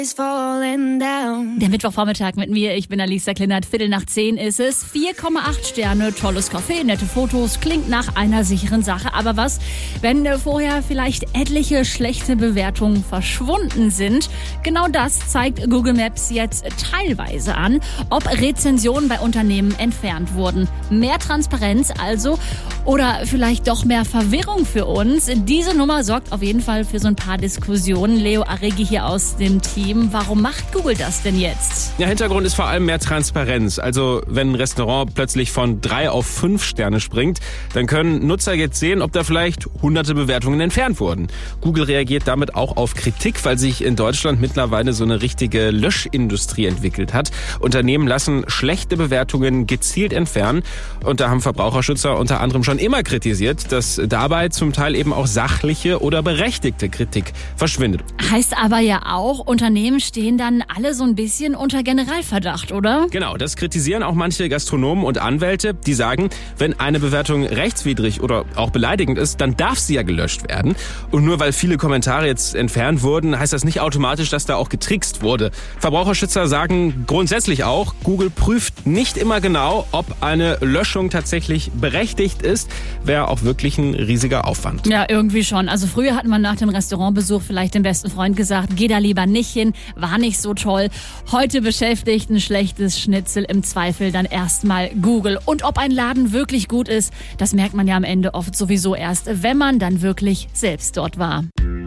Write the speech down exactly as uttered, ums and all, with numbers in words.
Der Mittwochvormittag mit mir, ich bin Alisa Kleinert, Viertel nach zehn ist es. vier Komma acht Sterne, tolles Café, nette Fotos, klingt nach einer sicheren Sache. Aber was, wenn vorher vielleicht etliche schlechte Bewertungen verschwunden sind? Genau das zeigt Google Maps jetzt teilweise an, ob Rezensionen bei Unternehmen entfernt wurden. Mehr Transparenz also oder vielleicht doch mehr Verwirrung für uns. Diese Nummer sorgt auf jeden Fall für so ein paar Diskussionen. Leo Arregi hier aus dem Team. Warum macht Google das denn jetzt? Der Hintergrund ist vor allem mehr Transparenz. Also wenn ein Restaurant plötzlich von drei auf fünf Sterne springt, dann können Nutzer jetzt sehen, ob da vielleicht hunderte Bewertungen entfernt wurden. Google reagiert damit auch auf Kritik, weil sich in Deutschland mittlerweile so eine richtige Löschindustrie entwickelt hat. Unternehmen lassen schlechte Bewertungen gezielt entfernen. Und da haben Verbraucherschützer unter anderem schon immer kritisiert, dass dabei zum Teil eben auch sachliche oder berechtigte Kritik verschwindet. Heißt aber ja auch, Unternehmen stehen dann alle so ein bisschen unter Generalverdacht, oder? Genau, das kritisieren auch manche Gastronomen und Anwälte, die sagen, wenn eine Bewertung rechtswidrig oder auch beleidigend ist, dann darf sie ja gelöscht werden. Und nur weil viele Kommentare jetzt entfernt wurden, heißt das nicht automatisch, dass da auch getrickst wurde. Verbraucherschützer sagen grundsätzlich auch, Google prüft nicht immer genau, ob eine Löschung tatsächlich berechtigt ist. Wäre auch wirklich ein riesiger Aufwand. Ja, irgendwie schon. Also früher hat man nach dem Restaurantbesuch vielleicht dem besten Freund gesagt, geh da lieber nicht hin, war nicht so toll. Heute beschäftigt ein schlechtes Schnitzel im Zweifel dann erstmal Google. Und ob ein Laden wirklich gut ist, das merkt man ja am Ende oft sowieso erst, wenn man dann wirklich selbst dort war.